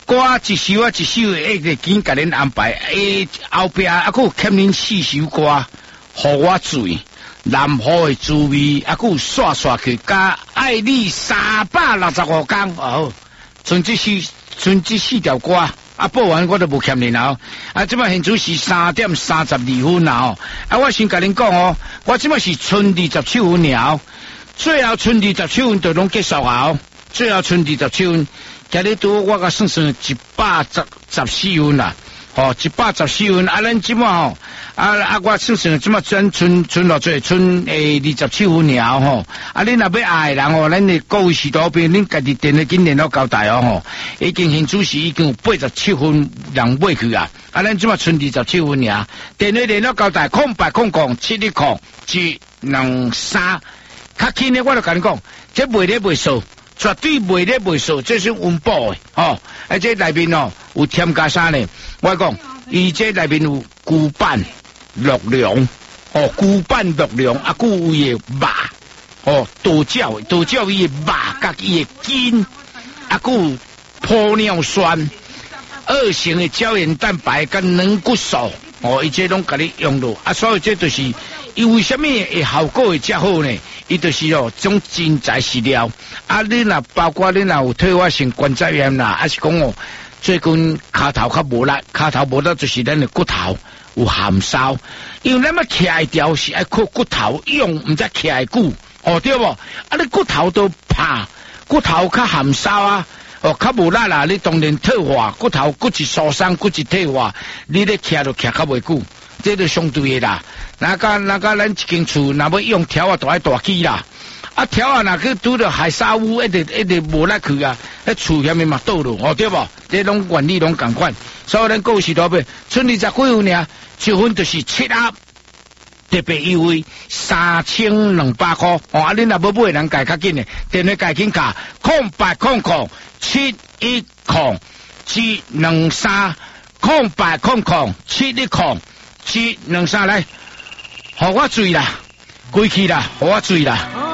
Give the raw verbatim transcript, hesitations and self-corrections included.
歌一首啊一首的，一个紧甲恁安排。诶，后壁啊，佫有欠恁四首歌，互我醉，南河的滋味，啊，佫有刷刷去，加爱你三百六十五天哦，剩这四，剩这四条歌。啊，报完我都无欠恁哦。啊，即摆现在是三点三十二分啦哦。啊，我先甲恁讲哦，我即摆是春二十七分了，最后春二十七分就拢结束啊。最后春二十七分，今日拄我甲算算一百十十四分啦。哦，一百十四分。啊，咱即摆吼，啊啊，我算算即摆转春春偌济，春诶二十七分了吼。啊，恁若要爱人哦，咱的各位士多兵，恁家己电话紧联络交代哦吼。已经现主时已经有八十七分人买去啊。啊，咱即摆剩二十七分尔，电话联络交代空八空空七一空一两三。较轻的我就甲你讲，这卖咧卖数，绝对卖咧卖数，这是温饱的吼。啊，这内面哦有添加啥呢？我讲，伊这内面有牛板、鹿茸，哦，牛板、鹿茸，啊，佮有伊的肉，哦，剁椒，剁椒伊的肉，甲伊的筋，啊，佮有玻尿酸，二型的胶原蛋白跟软骨素，哦，伊这拢甲你用到，啊，所以这就是。伊为什么会效果会遮好呢？伊就是哦，种真材实料。啊，你若包括你若有退化性关节炎啦，还是讲哦，最近骹头较无力，骹头无力就是咱的骨头有含烧。因为咱要起来调是爱靠骨头用，毋则起来久，哦对无？啊，你骨头都怕，骨头较含烧啊，哦较无力啦，你当然退化，骨头骨质疏松，骨质退化，你咧徛就徛较袂久。这就相对的啦，那个那个咱一间厝，若要用条啊，大爱大机啦，啊条啊，若去拄着海沙屋，一直一直无力去啊，迄厝下面嘛倒落，哦对无？这拢原理拢共款，所以咱故事多边，剩二十几分呢，一分就是七盒，特别优惠三千两百块，哦啊，恁若要买人改较紧的，电话改紧卡，空八空空七一空七两三空八空空七一空。七两三来，互我醉啦，归去啦，互我醉啦。